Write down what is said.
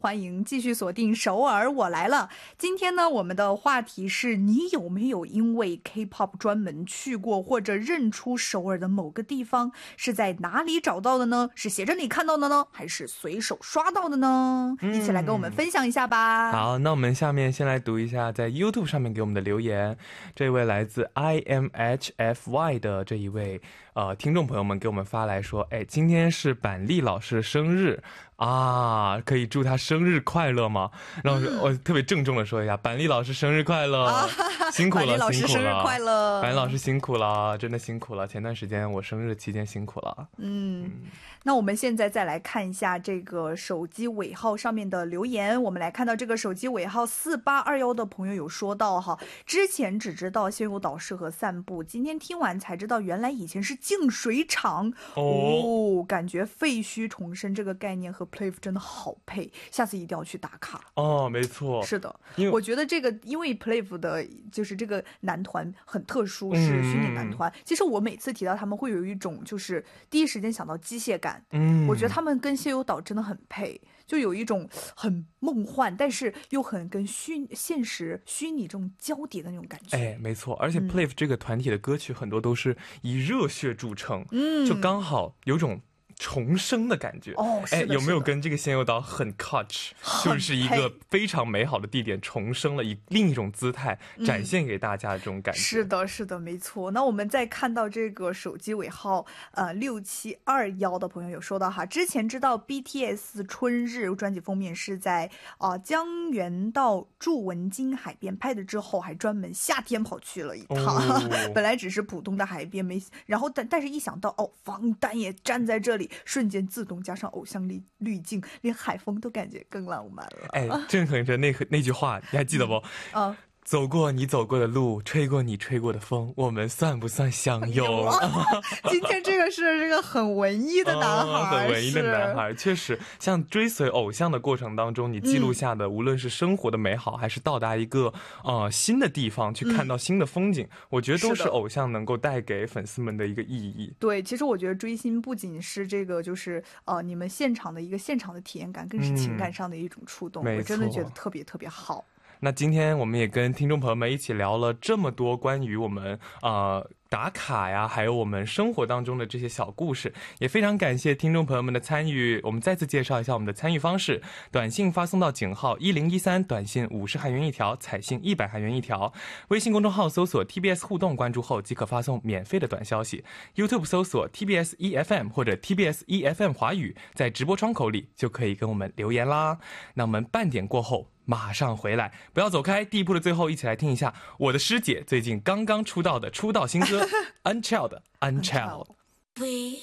欢迎继续锁定首尔我来了。今天呢，我们的话题是你有没有因为 K-pop 专门去过或者认出首尔的某个地方？是在哪里找到的呢？是写真里看到的呢，还是随手刷到的呢？一起来跟我们分享一下吧。 好，那我们下面先来读一下在 YouTube 上面给我们的留言。这位来自 IMHFY 的这一位听众朋友们给我们发来说，今天是板栗老师生日啊，可以祝他生日快乐吗？然后我特别郑重的说一下，板栗老师生日快乐，辛苦了， 板栗老师生日快乐， 板栗老师辛苦了，真的辛苦了。前段时间我生日期间辛苦了。 那我们现在再来看一下这个手机尾号上面的留言。我们来看到这个手机尾号4821的朋友有说到哈，之前只知道仙游岛适合散步，今天听完才知道原来以前是净水厂感觉废墟重生这个概念和 Playf 真的好配，下次一定要去打卡。 没错， 是的，我觉得这个因为 Playf 的就是这个男团很特殊，是虚拟男团。其实我每次提到他们会有一种就是第一时间想到机械感。我觉得他们跟仙游岛真的很配，就有一种很梦幻但是又很跟现实虚拟这种交叠的那种感觉。 没错，而且 Playf 这个团体的歌曲很多都是以热血著称，就刚好有种重生的感觉。有没有跟这个仙游岛很 catch， 就是一个非常美好的地点重生了，以另一种姿态展现给大家的这种感觉。 是的，是的，没错。那我们再看到这个手机尾号6721的朋友有说到哈，之前知道 BTS 春日专辑封面是在江原道筑文京海边拍的，之后还专门夏天跑去了一趟。本来只是普通的海边，然后但是一想到防弹也站在这里，瞬间自动加上偶像滤镜，连海风都感觉更浪漫了。 正合着那句话你还记得不？走过你走过的路，吹过你吹过的风，我们算不算相拥？ 今天这个是这个很文艺的男孩， 很文艺的男孩，确实像追随偶像的过程当中，你记录下的无论是生活的美好，还是到达一个新的地方去看到新的风景，我觉得都是偶像能够带给粉丝们的一个意义。 对，其实我觉得追星不仅是这个就是你们现场的体验感，更是情感上的一种触动。我真的觉得特别特别好。 那今天我们也跟听众朋友们一起聊了这么多关于我们打卡呀，还有我们生活当中的这些小故事，也非常感谢听众朋友们的参与。我们再次介绍一下我们的参与方式：短信发送到井号1013，短信50韩元一条，彩信100韩元一条。微信公众号搜索 TBS 互动，关注后即可发送免费的短消息。YouTube 搜索 TBS EFM 或者 TBS EFM 华语，在直播窗口里就可以跟我们留言啦。那我们半点过后马上回来，不要走开。第一部的最后，一起来听一下我的师姐最近刚刚出道的出道新歌Unchild。 We